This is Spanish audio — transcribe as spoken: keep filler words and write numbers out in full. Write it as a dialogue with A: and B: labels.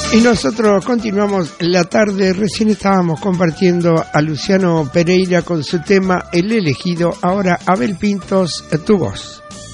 A: Y nosotros continuamos la tarde. Recién estábamos compartiendo a Luciano Pereira con su tema El Elegido. Ahora Abel Pintos, tu voz.